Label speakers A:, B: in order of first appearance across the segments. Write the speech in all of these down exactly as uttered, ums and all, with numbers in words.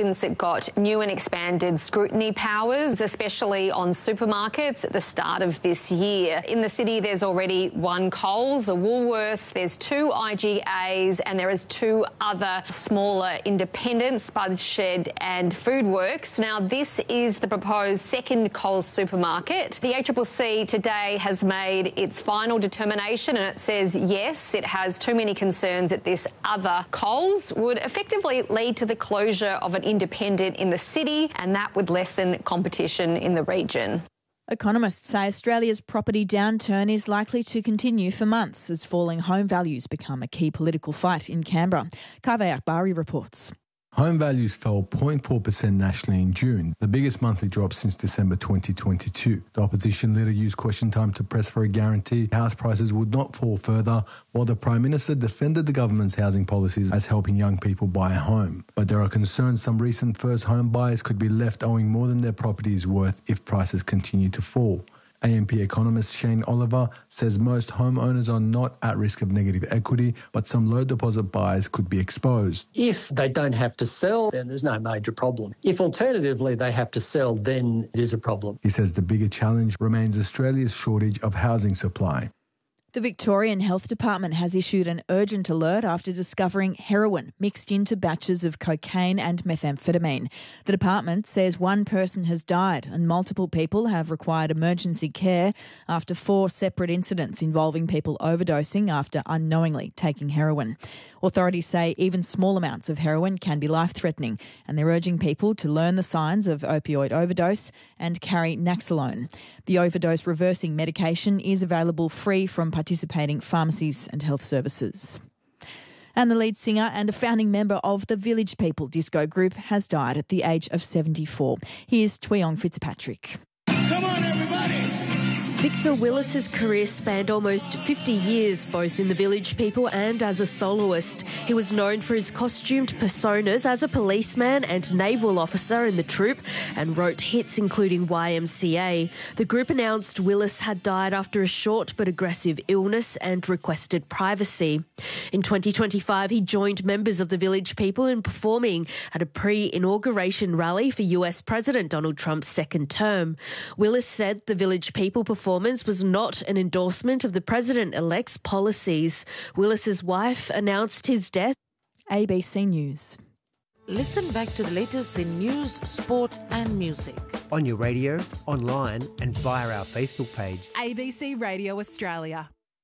A: since it got new and expanded scrutiny powers, especially on supermarkets at the start of this year. In the city, there's already one Coles, a Woolworths, there's two I G As, and there is two other smaller independents, Spud Shed and Foodworks. Now, this is the proposed second Coles supermarket. The A C C C today has made its final determination, and it says yes, it has too many concerns that this other Coles would effectively lead to the closure of an independent in the city, and that would lessen competition in the region.
B: Economists say Australia's property downturn is likely to continue for months as falling home values become a key political fight in Canberra. Kaveh Akbari reports.
C: Home values fell zero point four percent nationally in June, the biggest monthly drop since December twenty twenty-two. The opposition leader used question time to press for a guarantee house prices would not fall further, while the Prime Minister defended the government's housing policies as helping young people buy a home. But there are concerns some recent first home buyers could be left owing more than their property is worth if prices continue to fall. A M P economist Shane Oliver says most homeowners are not at risk of negative equity, but some low deposit buyers could be exposed.
D: If they don't have to sell, then there's no major problem. If alternatively they have to sell, then it is a problem.
C: He says the bigger challenge remains Australia's shortage of housing supply.
B: The Victorian Health Department has issued an urgent alert after discovering heroin mixed into batches of cocaine and methamphetamine. The department says one person has died and multiple people have required emergency care after four separate incidents involving people overdosing after unknowingly taking heroin. Authorities say even small amounts of heroin can be life-threatening, and they're urging people to learn the signs of opioid overdose and carry Naxalone. The overdose reversing medication is available free from participating pharmacies and health services. And the lead singer and a founding member of the Village People disco group has died at the age of seventy-four. Here's Tweong Fitzpatrick.
E: Come on, everybody!
F: Victor Willis's career spanned almost fifty years, both in the Village People and as a soloist. He was known for his costumed personas as a policeman and naval officer in the troupe and wrote hits including Y M C A. The group announced Willis had died after a short but aggressive illness and requested privacy. In twenty twenty-five, he joined members of the Village People in performing at a pre-inauguration rally for U S President Donald Trump's second term. Willis said the Village People performance was not an endorsement of the president-elect's policies. Willis's wife announced his death.
B: A B C News.
G: Listen back to the latest in news, sport and music.
H: On your radio, online and via our Facebook page.
I: A B C Radio Australia.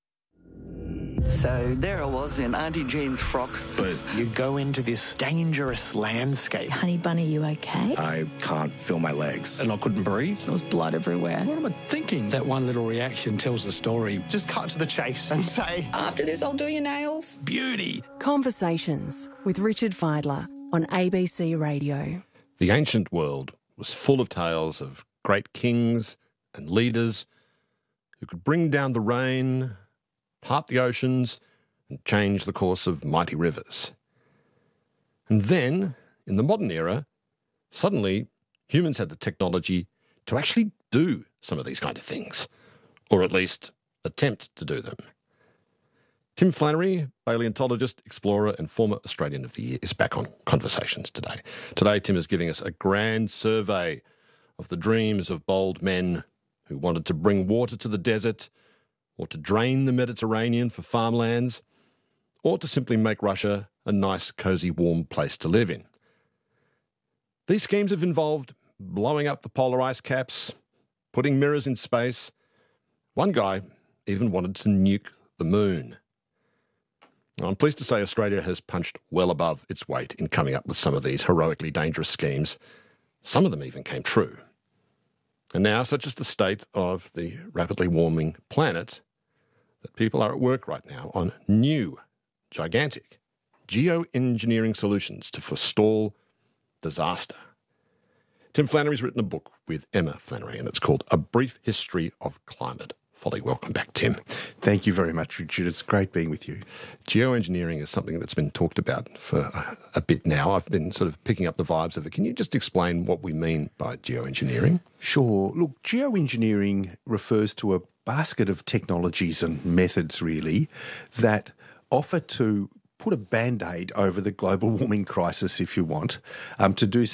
J: So there I was in Auntie Jean's frock.
K: But you go into this dangerous landscape.
L: Honey Bunny, you okay?
M: I can't feel my legs.
N: And I couldn't breathe.
L: There was blood everywhere.
N: What am I thinking? That one little reaction tells the story.
K: Just cut to the chase and say,
L: after this, I'll do your nails.
N: Beauty.
I: Conversations with Richard Fidler on A B C Radio.
O: The ancient world was full of tales of great kings and leaders who could bring down the rain, part the oceans, and change the course of mighty rivers. And then, in the modern era, suddenly humans had the technology to actually do some of these kind of things, or at least attempt to do them. Tim Flannery, paleontologist, explorer and former Australian of the Year, is back on Conversations today. Today, Tim is giving us a grand survey of the dreams of bold men who wanted to bring water to the desert, or to drain the Mediterranean for farmlands, or to simply make Russia a nice, cosy, warm place to live in. These schemes have involved blowing up the polar ice caps, putting mirrors in space. One guy even wanted to nuke the moon. Now, I'm pleased to say Australia has punched well above its weight in coming up with some of these heroically dangerous schemes. Some of them even came true. And now, such is the state of the rapidly warming planet, that people are at work right now on new, gigantic geoengineering solutions to forestall disaster. Tim Flannery's written a book with Emma Flannery, and it's called A Brief History of Climate Folly. Welcome back, Tim.
M: Thank you very much, Richard. It's great being with you.
O: Geoengineering is something that's been talked about for a, a bit now. I've been sort of picking up the vibes of it. Can you just explain what we mean by geoengineering?
M: Sure. Look, geoengineering refers to a basket of technologies and methods, really, that offer to put a Band-Aid over the global warming crisis, if you want, um, to do